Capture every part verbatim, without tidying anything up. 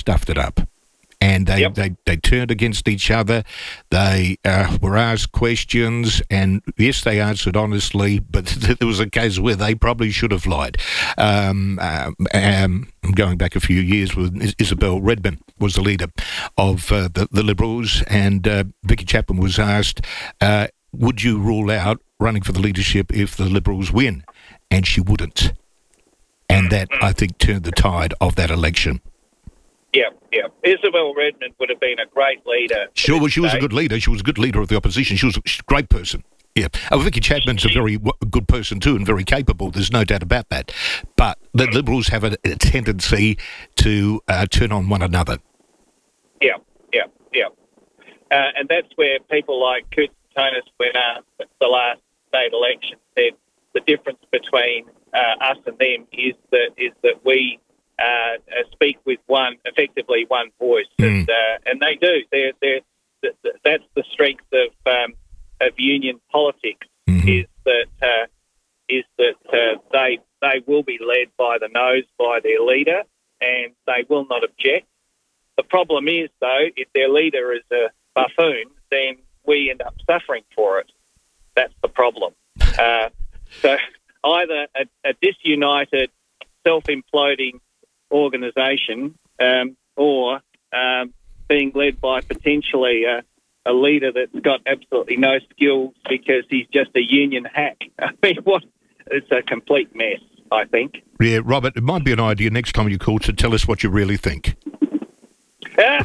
stuffed it up. And they, Yep. they, they turned against each other. They uh, were asked questions, and yes, they answered honestly, but there was a case where they probably should have lied. Um, um, um, I'm going back a few years with Is- Isabel Redman was the leader of uh, the, the Liberals, and uh, Vicky Chapman was asked, uh, would you rule out running for the leadership if the Liberals win? And she wouldn't. And that, I think, turned the tide of that election. Yeah, yeah. Isabel Redmond would have been a great leader. Sure, well, she was a good leader. She was a good leader of the opposition. She was a great person. Yeah. Oh, Vicky Chapman's a very w- good person too and very capable. There's no doubt about that. But the Liberals have a, a tendency to uh, turn on one another. Yeah, yeah, yeah. Uh, and that's where people like Kirsten Tonis, when asked at the last state election, said the difference between uh, us and them is that is that we uh, uh, speak with one, effectively one voice, Mm. and uh, and they do. They're, they're, th- th- that's the strength of um, of union politics. Mm-hmm. Is that uh, is that uh, they they will be led by the nose by their leader, and they will not object. The problem is, though, if their leader is a buffoon, then we end up suffering for it. That's the problem. Uh, so either a, a disunited, self-imploding organisation um, or um, being led by potentially a, a leader that's got absolutely no skills because he's just a union hack. I mean, what? It's a complete mess, I think. Yeah, Robert, it might be an idea next time you call to tell us what you really think. and,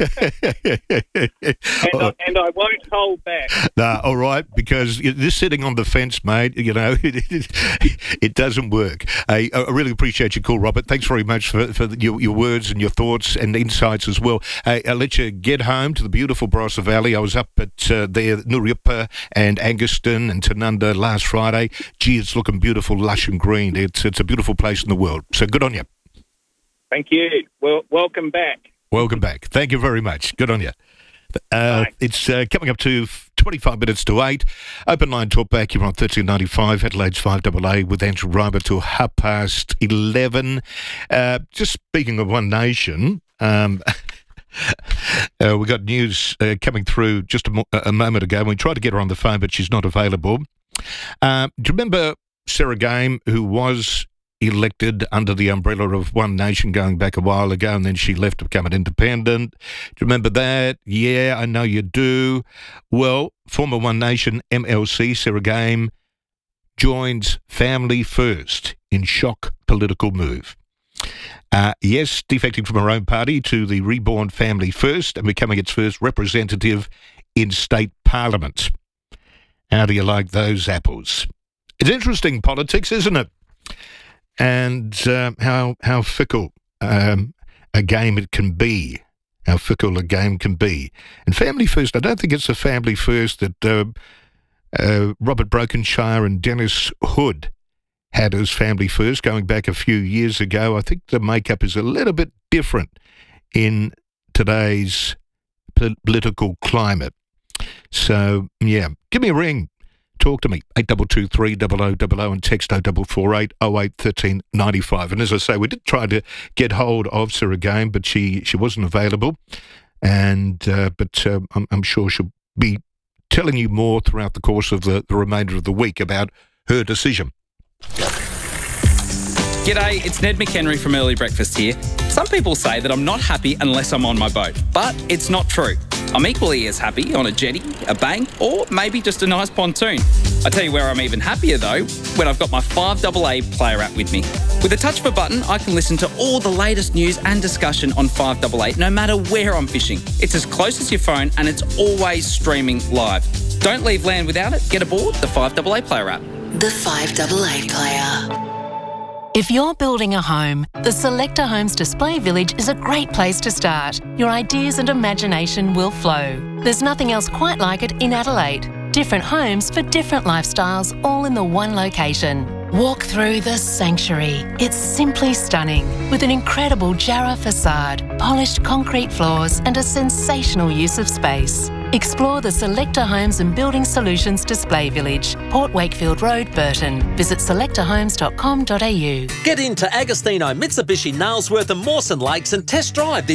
I, and I won't hold back. Nah, all right, because this sitting on the fence, mate, you know, it, it, it doesn't work. I, I really appreciate your call, Robert. Thanks very much for, for your, your words and your thoughts and insights as well. I, I'll let you get home to the beautiful Barossa Valley. I was up at uh, there, Nuripa and Anguston and Tanunda last Friday. Gee, it's looking beautiful, lush and green. It's, it's a beautiful place in the world. So good on you. Thank you. Well, welcome back. Welcome back. Thank you very much. Good on you. Uh, it's uh, coming up to twenty-five minutes to eight. Open line talk back here on thirteen ninety-five, Adelaide's five A A with Andrew Reimer till half past eleven. Uh, just speaking of One Nation, um, uh, we got news uh, coming through just a, mo- a moment ago. We tried to get her on the phone, but she's not available. Uh, do you remember Sarah Game, who was elected under the umbrella of One Nation going back a while ago, and then she left to become an independent? Do you remember that? Yeah, I know you do. Well, former One Nation M L C Sarah Game joins Family First in shock political move. Uh, yes, defecting from her own party to the reborn Family First and becoming its first representative in state parliament. How do you like those apples? It's interesting politics, isn't it? And uh, how how fickle um, a game it can be, how fickle a game can be. And Family First, I don't think it's a Family First that uh, uh, Robert Brokenshire and Dennis Hood had as Family First going back a few years ago. I think the makeup is a little bit different in today's political climate. So, yeah, give me a ring. Talk to me, eight two two three, double oh double oh, and text oh four four eight, oh eight, one three nine five. And as I say, we did try to get hold of Sarah Game, but she, she wasn't available. And uh, But uh, I'm, I'm sure she'll be telling you more throughout the course of the, the remainder of the week about her decision. G'day, it's Ned McHenry from Early Breakfast here. Some people say that I'm not happy unless I'm on my boat, but it's not true. I'm equally as happy on a jetty, a bank, or maybe just a nice pontoon. I tell you where I'm even happier though, when I've got my five A A player app with me. With a touch of a button, I can listen to all the latest news and discussion on five A A, no matter where I'm fishing. It's as close as your phone and it's always streaming live. Don't leave land without it. Get aboard the five A A player app. The five A A player. If you're building a home, the Selector Homes Display Village is a great place to start. Your ideas and imagination will flow. There's nothing else quite like it in Adelaide. Different homes for different lifestyles, all in the one location. Walk through the sanctuary. It's simply stunning, with an incredible Jarrah facade, polished concrete floors and a sensational use of space. Explore the Selector Homes and Building Solutions Display Village, Port Wakefield Road, Burton. Visit selector homes dot com dot a u. Get into Agostino Mitsubishi Nailsworth and Mawson Lakes and test drive the